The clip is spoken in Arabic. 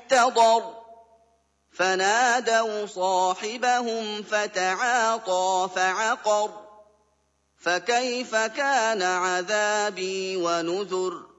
احتضر فنادوا صاحبهم فتعاطى فعقر فكيف كان عذابي ونذر